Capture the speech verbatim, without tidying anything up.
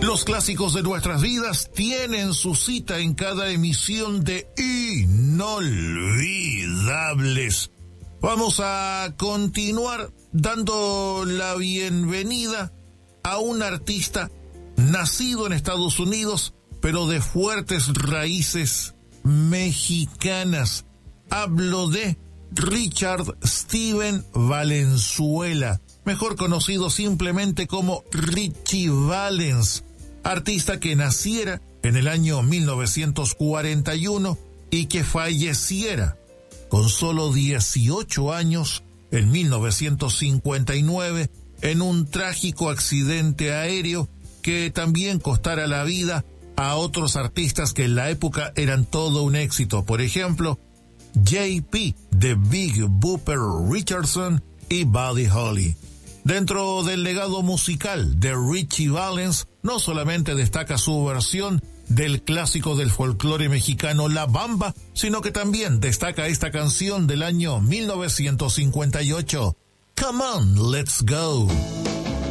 Los clásicos de nuestras vidas tienen su cita en cada emisión de Inolvidables. Vamos a continuar dando la bienvenida a un artista nacido en Estados Unidos, pero de fuertes raíces mexicanas. Hablo de Richard Steven Valenzuela, mejor conocido simplemente como Richie Valens, artista que naciera en el año mil novecientos cuarenta y uno y que falleciera con solo dieciocho años en mil novecientos cincuenta y nueve en un trágico accidente aéreo que también costara la vida a otros artistas que en la época eran todo un éxito. Por ejemplo, J P de Big Bopper Richardson y Buddy Holly. Dentro del legado musical de Richie Valens, no solamente destaca su versión del clásico del folclore mexicano La Bamba, sino que también destaca esta canción del año mil novecientos cincuenta y ocho, Come On, Let's Go.